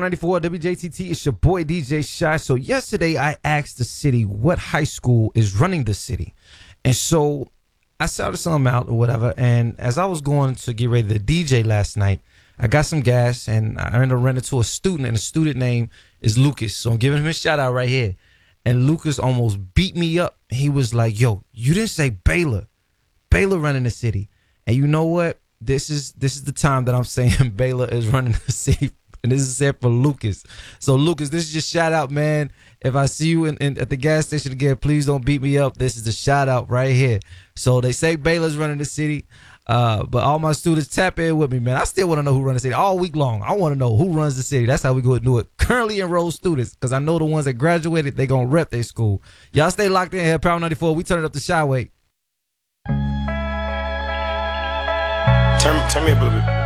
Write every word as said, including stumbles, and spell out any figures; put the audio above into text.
ninety-four W J T T. It's your boy D J Shy. So yesterday I asked the city what high school is running the city. And so I shouted something out or whatever. And as I was going to get ready to D J last night, I got some gas and I ended up running into a student, and the student name is Lucas. So I'm giving him a shout out right here. And Lucas almost beat me up. He was like, yo, you didn't say Baylor. Baylor running the city. And you know what? This is this is the time that I'm saying Baylor is running the city. And this is said for Lucas. So, Lucas, this is your shout out, man. If I see you in, in, at the gas station again, please don't beat me up. This is the shout out right here. So, they say Baylor's running the city. Uh, but all my students, tap in with me, man. I still want to know who runs the city all week long. I want to know who runs the city. That's how we go and do it. Currently enrolled students, because I know the ones that graduated, they going to rep their school. Y'all stay locked in here. Power ninety-four. We turn it up to Shyway. Turn, turn me up a little bit.